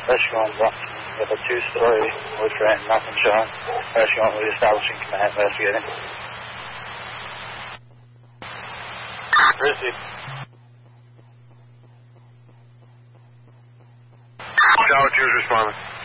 Rescue 1, we have a 2-story wood frame, nothing showing. Rescue 1, reestablishing command, investigating. Received. Tower 2 is responding.